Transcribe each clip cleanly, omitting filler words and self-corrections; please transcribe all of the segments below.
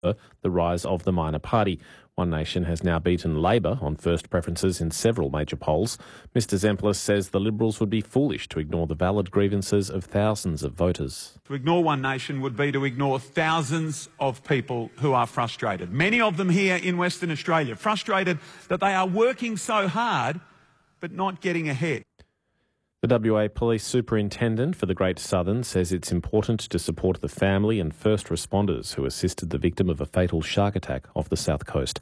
the rise of the minor party. One Nation has now beaten Labor on first preferences in several major polls. Mr Zemplis says the Liberals would be foolish to ignore the valid grievances of thousands of voters. To ignore One Nation would be to ignore thousands of people who are frustrated. Many of them here in Western Australia, frustrated that they are working so hard but not getting ahead. The WA Police Superintendent for the Great Southern says it's important to support the family and first responders who assisted the victim of a fatal shark attack off the south coast.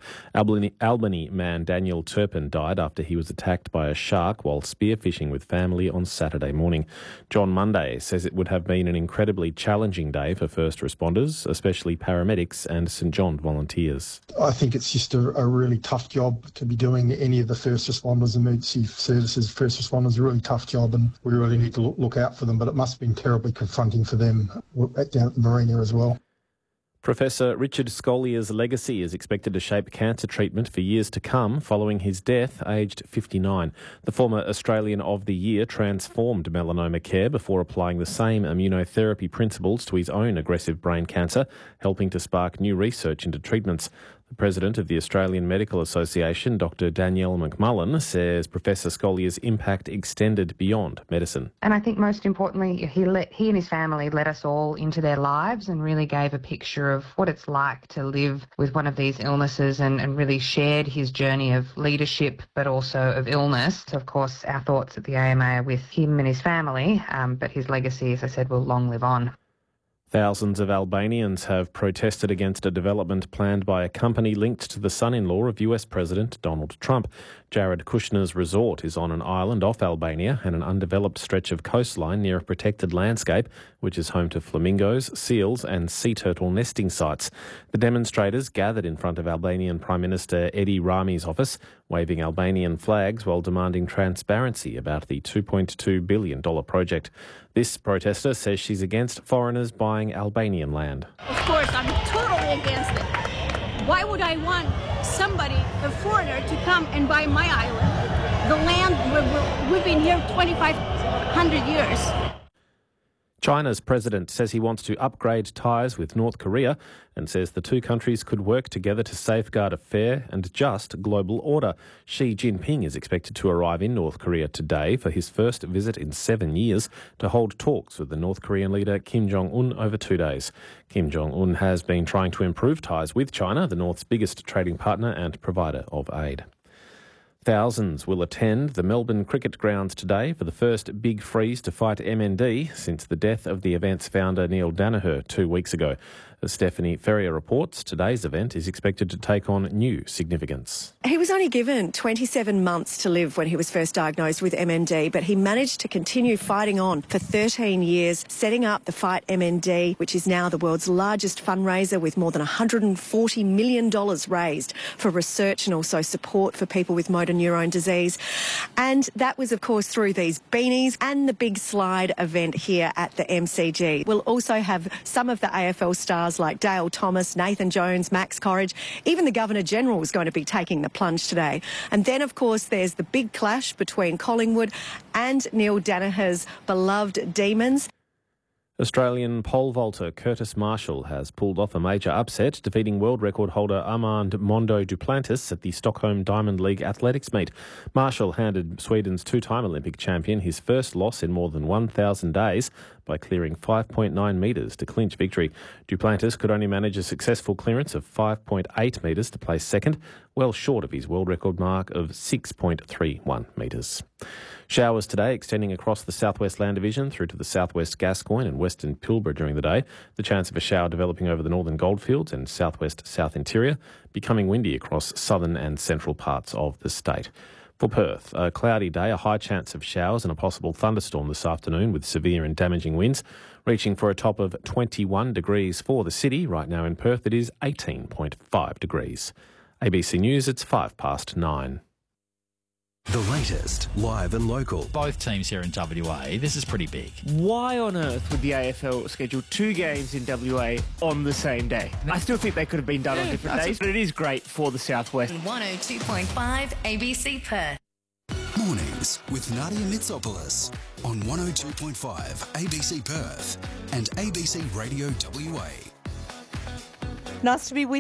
Albany man Daniel Turpin died after he was attacked by a shark while spearfishing with family on Saturday morning. John Monday says it would have been an incredibly challenging day for first responders, especially paramedics and St John volunteers. I think it's just a really tough job to be doing. Any of the first responders, emergency services, first responders, a really tough job, and we really need to look out for them, but it must have been terribly confronting for them down at the marina as well. Professor Richard Scolier's legacy is expected to shape cancer treatment for years to come following his death, aged 59. The former Australian of the Year transformed melanoma care before applying the same immunotherapy principles to his own aggressive brain cancer, helping to spark new research into treatments. The president of the Australian Medical Association, Dr Danielle McMullen, says Professor Scolier's impact extended beyond medicine. And I think most importantly, he and his family let us all into their lives and really gave a picture of what it's like to live with one of these illnesses and really shared his journey of leadership but also of illness. So of course, our thoughts at the AMA are with him and his family, but his legacy, as I said, will long live on. Thousands of Albanians have protested against a development planned by a company linked to the son-in-law of US President Donald Trump. Jared Kushner's resort is on an island off Albania and an undeveloped stretch of coastline near a protected landscape, which is home to flamingos, seals and sea turtle nesting sites. The demonstrators gathered in front of Albanian Prime Minister Edi Rami's office, waving Albanian flags while demanding transparency about the $2.2 billion project. This protester says she's against foreigners buying Albanian land. Of course, I'm totally against it. Why would I want somebody, a foreigner, to come and buy my island? The land, we've been here 2,500 years. China's president says he wants to upgrade ties with North Korea and says the two countries could work together to safeguard a fair and just global order. Xi Jinping is expected to arrive in North Korea today for his first visit in 7 years to hold talks with the North Korean leader Kim Jong-un over 2 days. Kim Jong-un has been trying to improve ties with China, the North's biggest trading partner and provider of aid. Thousands will attend the Melbourne Cricket Grounds today for the first big freeze to fight MND since the death of the event's founder Neil Danaher 2 weeks ago. As Stephanie Ferrier reports, today's event is expected to take on new significance. He was only given 27 months to live when he was first diagnosed with MND, but he managed to continue fighting on for 13 years, setting up the Fight MND, which is now the world's largest fundraiser with more than $140 million raised for research and also support for people with motor neurone disease. And that was, of course, through these beanies and the big slide event here at the MCG. We'll also have some of the AFL stars like Dale Thomas, Nathan Jones, Max Corridge. Even the Governor-General is going to be taking the plunge today. And then, of course, there's the big clash between Collingwood and Neil Danaher's beloved Demons. Australian pole vaulter Curtis Marshall has pulled off a major upset, defeating world record holder Armand Mondo Duplantis at the Stockholm Diamond League athletics meet. Marshall handed Sweden's two-time Olympic champion his first loss in more than 1,000 days by clearing 5.9 metres to clinch victory. Duplantis could only manage a successful clearance of 5.8 metres to place second, well short of his world record mark of 6.31 metres. Showers today extending across the southwest land division through to the southwest Gascoyne and western Pilbara during the day. The chance of a shower developing over the northern Goldfields and southwest south interior, becoming windy across southern and central parts of the state. For Perth, a cloudy day, a high chance of showers and a possible thunderstorm this afternoon with severe and damaging winds, reaching for a top of 21 degrees for the city. Right now in Perth it is 18.5 degrees. ABC News, it's 9:05. The latest, live and local. Both teams here in WA, this is pretty big. Why on earth would the AFL schedule two games in WA on the same day? I still think they could have been done on different days, but it is great for the Southwest. 102.5 ABC Perth. Mornings with Nadia Mitsopoulos on 102.5 ABC Perth and ABC Radio WA. Nice to be with